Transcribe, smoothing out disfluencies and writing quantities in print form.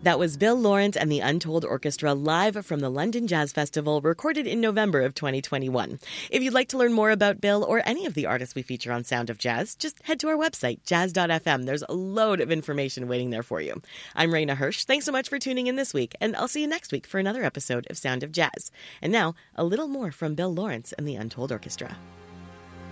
That was Bill Lawrence and the Untold Orchestra live from the London Jazz Festival, recorded in November of 2021. If you'd like to learn more about Bill or any of the artists we feature on Sound of Jazz, just head to our website, jazz.fm. There's a load of information waiting there for you. I'm Raina Hirsch. Thanks so much for tuning in this week, and I'll see you next week for another episode of Sound of Jazz. And now, a little more from Bill Lawrence and the Untold Orchestra.